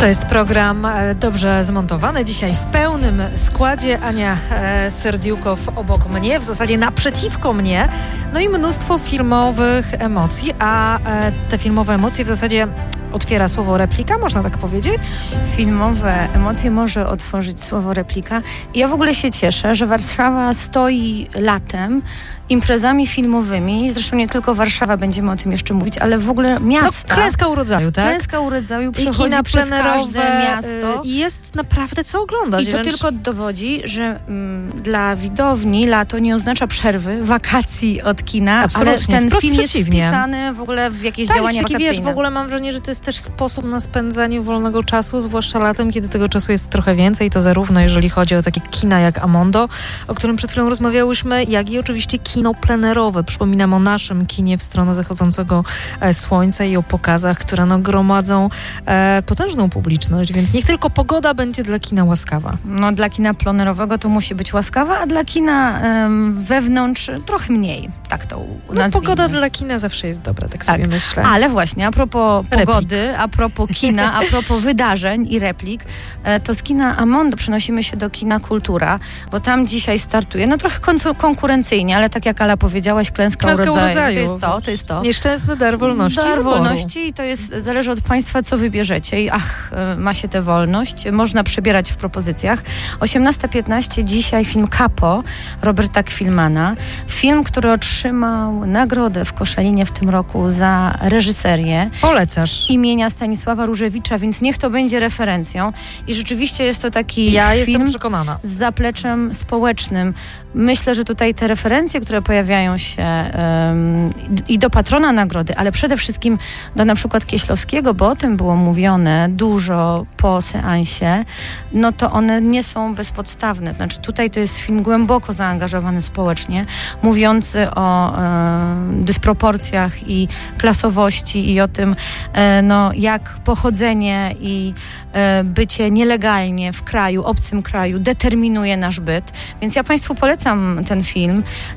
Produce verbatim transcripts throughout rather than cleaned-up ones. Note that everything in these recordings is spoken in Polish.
To jest program dobrze zmontowany. Dzisiaj w pełnym składzie. Ania e, Serdiukow obok mnie, w zasadzie naprzeciwko mnie. No i mnóstwo filmowych emocji, a e, te filmowe emocje w zasadzie otwiera słowo replika, można tak powiedzieć? Filmowe emocje może otworzyć słowo replika. I ja w ogóle się cieszę, że Warszawa stoi latem imprezami filmowymi. Zresztą nie tylko Warszawa, będziemy o tym jeszcze mówić, ale w ogóle miasta. No, klęska urodzaju, tak? Klęska urodzaju I przechodzi kina przez plenerowe każde miasto. I jest naprawdę co oglądać. I to wręcz... tylko dowodzi, że mm, dla widowni lato nie oznacza przerwy, wakacji od kina, absolutnie, ale ten film przeciwnie. jest wpisany w ogóle w jakieś tak, działania taki, wakacyjne. Wiesz, w ogóle mam wrażenie, że to jest też sposób na spędzanie wolnego czasu, zwłaszcza latem, kiedy tego czasu jest trochę więcej, to zarówno jeżeli chodzi o takie kina jak Amondo, o którym przed chwilą rozmawiałyśmy, jak i oczywiście kino plenerowe. Przypominam o naszym kinie w stronę zachodzącego e, słońca i o pokazach, które no, gromadzą e, potężną publiczność, więc niech tylko pogoda będzie dla kina łaskawa. No dla kina plenerowego to musi być łaskawa, a dla kina um, wewnątrz trochę mniej, tak to nazwijmy. No pogoda dla kina zawsze jest dobra, tak, tak sobie myślę. Ale właśnie, a propos Replik. pogody, a propos kina, a propos wydarzeń i replik, to z kina Amondo przenosimy się do kina Kultura, bo tam dzisiaj startuje, no trochę kon- konkurencyjnie, ale tak jak Ala powiedziałaś, klęska, klęska urodzaju. urodzaju. To jest to, to jest to. Nieszczęsny dar wolności. Dar i wolności i to jest, zależy od państwa, co wybierzecie. I ach, ma się tę wolność. Można przebierać w propozycjach. osiemnasta piętnaście dzisiaj film Capo Roberta Kwilmana. Film, który otrzymał nagrodę w Koszalinie w tym roku za reżyserię. Polecasz. Imienia Stanisława Różewicza, więc niech to będzie referencją. I rzeczywiście jest to taki ja film jestem przekonana. z zapleczem społecznym. Myślę, że tutaj te referencje, które pojawiają się um, i do patrona nagrody, ale przede wszystkim do na przykład Kieślowskiego, bo o tym było mówione dużo po seansie, no to one nie są bezpodstawne. Znaczy tutaj to jest film głęboko zaangażowany społecznie, mówiący o e, dysproporcjach i klasowości i o tym, e, no, jak pochodzenie i e, bycie nielegalnie w kraju, obcym kraju determinuje nasz byt. Więc ja Państwu polecam ten film.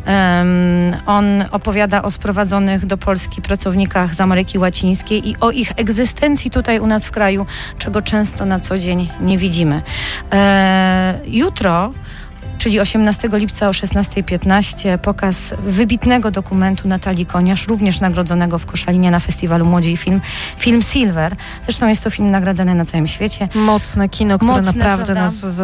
Um, on opowiada o sprowadzonych do Polski pracownikach z Ameryki Łacińskiej i o ich egzystencji tutaj u nas w kraju, czego często na co dzień nie widzimy. E, jutro, czyli osiemnastego lipca o szesnasta piętnaście, pokaz wybitnego dokumentu Natalii Koniasz, również nagrodzonego w Koszalinie na festiwalu Młodzi i Film, film Silver. Zresztą jest to film nagradzany na całym świecie. Mocne kino, które Mocne, naprawdę prawda? nas